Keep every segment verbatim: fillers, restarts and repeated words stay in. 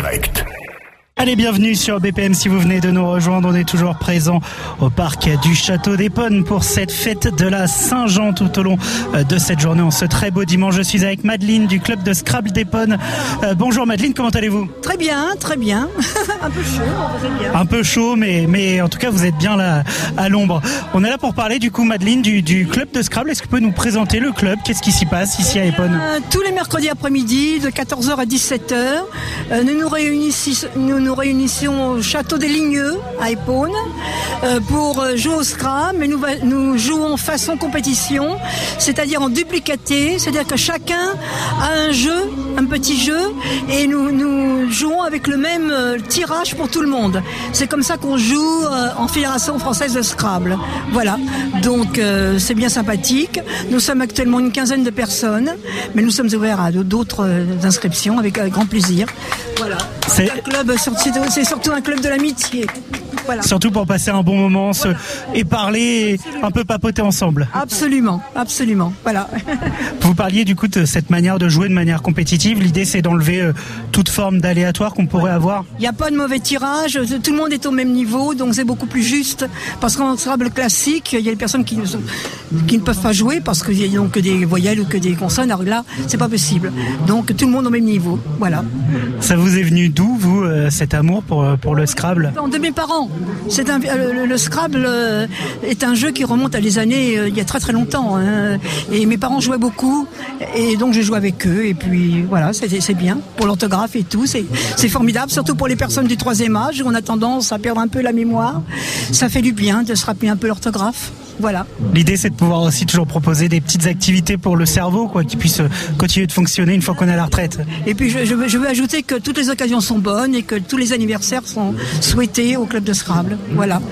direct. Allez, bienvenue sur B P M si vous venez de nous rejoindre. On est toujours présent au parc du Château d'Épône pour cette fête de la Saint-Jean tout au long de cette journée. En ce très beau dimanche, je suis avec Madeleine du club de Scrabble d'Épône. Euh, bonjour Madeleine, comment allez-vous ? Très bien, très bien. Un peu chaud, vous êtes bien. Un peu chaud, mais, mais en tout cas vous êtes bien là à l'ombre. On est là pour parler du coup Madeleine du, du club de Scrabble. Est-ce que vous pouvez nous présenter le club ? Qu'est-ce qui s'y passe ici à Épône ? euh, Tous les mercredis après-midi de quatorze heures à dix-sept heures, euh, nous, nous, réunissons, nous nous réunissions au Château des Ligneux à Épône euh, pour jouer au Scrabble, mais nous, nous jouons façon compétition, c'est-à-dire en duplicaté, c'est-à-dire que chacun a un jeu, un petit jeu, et nous, nous jouons avec le même euh, tirage pour tout le monde. C'est comme ça qu'on joue euh, en Fédération française de Scrabble. Voilà, donc euh, c'est bien sympathique. Nous sommes actuellement une quinzaine de personnes, mais nous sommes ouverts à d'autres euh, inscriptions avec, avec grand plaisir. Voilà, c'est, c'est un club, c'est surtout un club de l'amitié. Voilà. Surtout pour passer un bon moment, voilà. se, et parler, et un peu papoter ensemble. Absolument, absolument, voilà. Vous parliez du coup de cette manière de jouer de manière compétitive. L'idée c'est d'enlever euh, toute forme d'aléatoire qu'on pourrait avoir. Il n'y a pas de mauvais tirage, tout le monde est au même niveau, donc c'est beaucoup plus juste. Parce qu'en Scrabble classique, il y a des personnes qui ne, sont, qui ne peuvent pas jouer parce qu'il n'y a que des voyelles ou que des consonnes. Alors là, c'est pas possible. Donc tout le monde au même niveau, voilà. Ça vous est venu d'où, vous, euh, cet amour pour, pour le Scrabble ? De mes parents. C'est un, le, le Scrabble euh, est un jeu qui remonte à des années, euh, il y a très très longtemps. Hein. Et mes parents jouaient beaucoup, et donc je joue avec eux. Et puis voilà, c'est, c'est bien pour l'orthographe et tout. C'est, c'est formidable, surtout pour les personnes du troisième âge où on a tendance à perdre un peu la mémoire. Ça fait du bien de se rappeler un peu l'orthographe. Voilà. L'idée, c'est de pouvoir aussi toujours proposer des petites activités pour le cerveau, quoi, qui puisse continuer de fonctionner une fois qu'on est à la retraite. Et puis, je, je, veux, je veux ajouter que toutes les occasions sont bonnes et que tous les anniversaires sont souhaités au club de Scrabble. Voilà.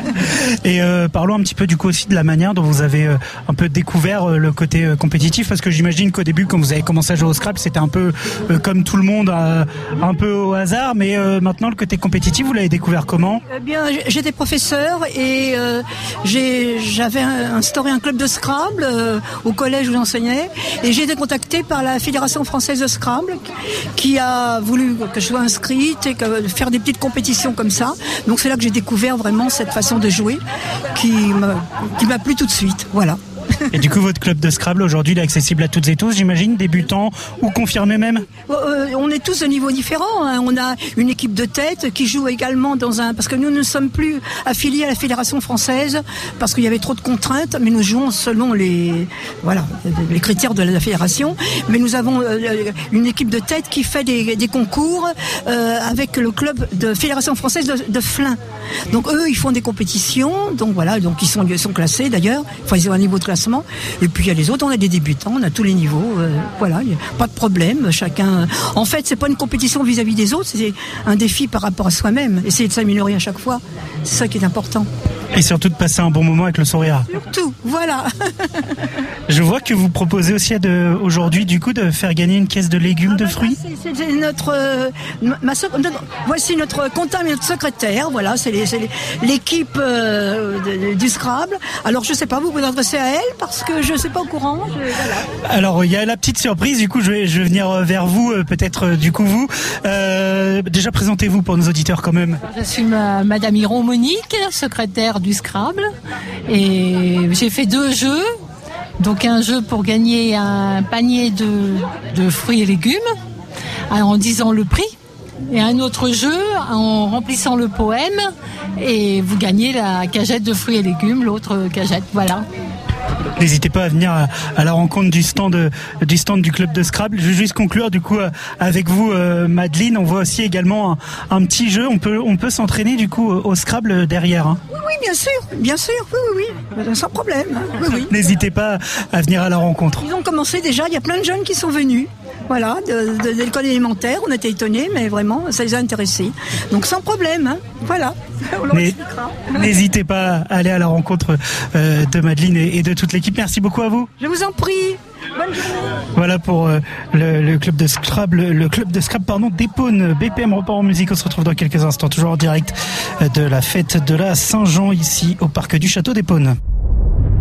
Et euh, parlons un petit peu du coup aussi de la manière dont vous avez euh, un peu découvert euh, le côté euh, compétitif, parce que j'imagine qu'au début, quand vous avez commencé à jouer au Scrabble, c'était un peu euh, comme tout le monde, euh, un peu au hasard. Mais euh, maintenant, le côté compétitif, vous l'avez découvert comment ? Eh bien, j'étais professeur et euh, j'ai J'avais instauré un club de Scrabble euh, au collège où j'enseignais, et j'ai été contactée par la Fédération française de Scrabble qui a voulu que je sois inscrite et que, faire des petites compétitions comme ça. Donc c'est là que j'ai découvert vraiment cette façon de jouer qui m'a, qui m'a plu tout de suite. Voilà. Et du coup, votre club de Scrabble aujourd'hui, il est accessible à toutes et tous, j'imagine, débutants ou confirmés même ? euh, On est tous de niveaux différents. Hein. On a une équipe de tête qui joue également dans un... Parce que nous ne sommes plus affiliés à la Fédération française parce qu'il y avait trop de contraintes, mais nous jouons selon les, voilà, les critères de la Fédération. Mais nous avons une équipe de tête qui fait des, des concours euh, avec le club de Fédération française de, de Flins. Donc eux, ils font des compétitions. Donc voilà, donc ils sont, ils sont classés d'ailleurs. Enfin, ils ont un niveau de classement. Et puis il y a les autres, on a des débutants, on a tous les niveaux, euh, voilà, il n'y a pas de problème, chacun... En fait, c'est pas une compétition vis-à-vis des autres, c'est un défi par rapport à soi-même, essayer de s'améliorer à chaque fois, c'est ça qui est important. Et surtout de passer un bon moment avec le sourire. Surtout, voilà. Je vois que vous proposez aussi de, aujourd'hui du coup de faire gagner une caisse de légumes, ah, de fruits. C'est, c'est notre, euh, ma, notre, voici notre comptable et notre secrétaire. Voilà, c'est, les, c'est les, l'équipe euh, de, du Scrabble. Alors je sais pas, vous vous adressez à elle parce que je suis pas au courant. Je, voilà. Alors il y a la petite surprise. Du coup, je vais, je vais venir vers vous, peut-être du coup vous. Euh, déjà présentez-vous pour nos auditeurs quand même. Je suis ma, Madame Iron Monique, secrétaire du Scrabble, et j'ai fait deux jeux. Donc un jeu pour gagner un panier de, de fruits et légumes en disant le prix, et un autre jeu en remplissant le poème, et vous gagnez la cagette de fruits et légumes, l'autre cagette, voilà. N'hésitez pas à venir à, à la rencontre du stand, du stand du club de Scrabble. Je vais juste conclure du coup avec vous, euh, Madeleine. On voit aussi également un, un petit jeu. On peut, on peut s'entraîner du coup au Scrabble derrière. Hein. Oui, oui, bien sûr, bien sûr, oui, oui, oui, sans problème. Oui, oui. N'hésitez pas à venir à la rencontre. Ils ont commencé déjà. Il y a plein de jeunes qui sont venus. Voilà, de, de, de l'école élémentaire, on était étonnés, mais vraiment, ça les a intéressés. Donc sans problème, hein. Voilà. Mais, n'hésitez pas à aller à la rencontre euh, de Madeleine et, et de toute l'équipe. Merci beaucoup à vous. Je vous en prie. Bonne journée. Voilà pour euh, le, le club de Scrabble, le club de Scrabble pardon d'Épône. B P M repart en musique. On se retrouve dans quelques instants, toujours en direct de la fête de la Saint-Jean ici au parc du Château d'Épône.